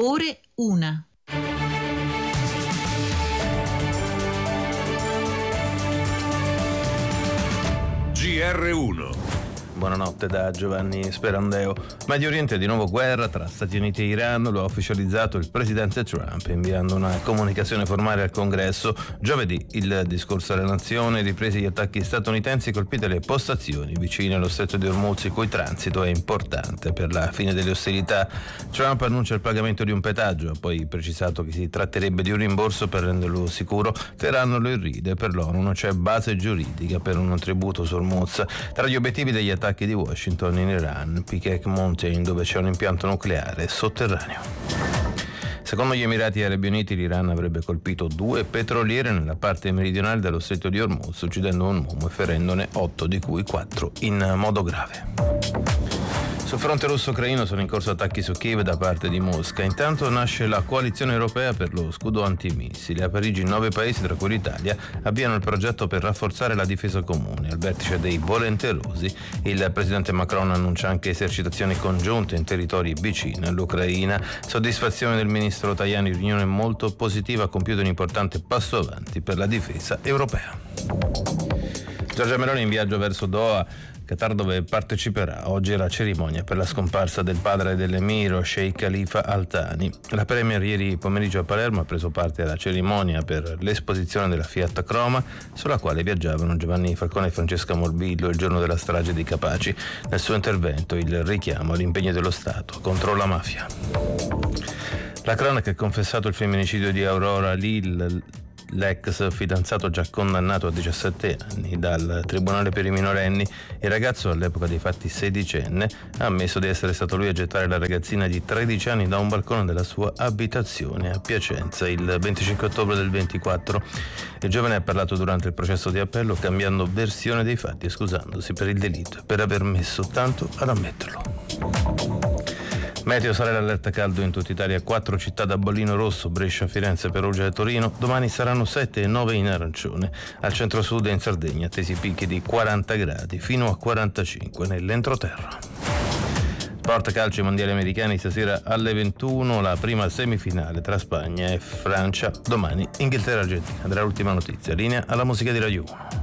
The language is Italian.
Ore 1. GR1. Buonanotte da Giovanni Sperandeo. Medio Oriente di nuovo guerra tra Stati Uniti e Iran, lo ha ufficializzato il presidente Trump inviando una comunicazione formale al Congresso. Giovedì il discorso alla nazione, ripresi gli attacchi statunitensi, colpite le postazioni vicine allo stretto di Hormuz, il cui transito è importante per la fine delle ostilità. Trump annuncia il pagamento di un pedaggio, ha poi precisato che si tratterebbe di un rimborso per renderlo sicuro. Teheran lo irride, per l'ONU non c'è base giuridica per un tributo su Hormuz. Tra gli obiettivi degli attacchi di Washington in Iran, Peak Mountain, dove c'è un impianto nucleare sotterraneo. Secondo gli Emirati Arabi Uniti, l'Iran avrebbe colpito 2 petroliere nella parte meridionale dello stretto di Hormuz, uccidendo un uomo e ferendone 8, di cui 4 in modo grave. Sul fronte russo-ucraino sono in corso attacchi su Kiev da parte di Mosca. Intanto nasce la coalizione europea per lo scudo antimissili. A Parigi 9 paesi, tra cui l'Italia, avviano il progetto per rafforzare la difesa comune. Al vertice dei volenterosi, il presidente Macron annuncia anche esercitazioni congiunte in territori vicini all'Ucraina. Soddisfazione del ministro Tajani, riunione molto positiva, ha compiuto un importante passo avanti per la difesa europea. Giorgia Meloni in viaggio verso Doha, Qatar, dove parteciperà oggi alla cerimonia per la scomparsa del padre dell'emiro, Sheikh Khalifa Al Thani. La Premier ieri pomeriggio a Palermo ha preso parte alla cerimonia per l'esposizione della Fiat Croma, sulla quale viaggiavano Giovanni Falcone e Francesca Morbillo il giorno della strage di Capaci. Nel suo intervento il richiamo all'impegno dello Stato contro la mafia. La cronaca ha confessato il femminicidio di Aurora Lil, l'ex fidanzato già condannato a 17 anni dal Tribunale per i minorenni. Il ragazzo, all'epoca dei fatti sedicenne, ha ammesso di essere stato lui a gettare la ragazzina di 13 anni da un balcone della sua abitazione a Piacenza il 25 ottobre del 24. Il giovane ha parlato durante il processo di appello, cambiando versione dei fatti e scusandosi per il delitto e per aver messo tanto ad ammetterlo. Meteo: sale l'allerta caldo in tutta Italia, 4 città da bollino rosso, Brescia, Firenze, Perugia e Torino. Domani saranno 7 e 9 in arancione. Al centro-sud e in Sardegna attesi picchi di 40 gradi fino a 45 nell'entroterra. Sport calcio, i mondiali americani stasera alle 21, la prima semifinale tra Spagna e Francia. Domani Inghilterra-Argentina. Dell'ultima notizia, linea alla musica di Radio 1.